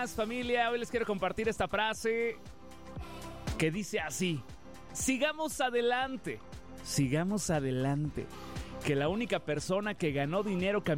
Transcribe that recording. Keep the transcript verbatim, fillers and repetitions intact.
más, familia. Hoy les quiero compartir esta frase que dice así: sigamos adelante, sigamos adelante. Que la única persona que ganó dinero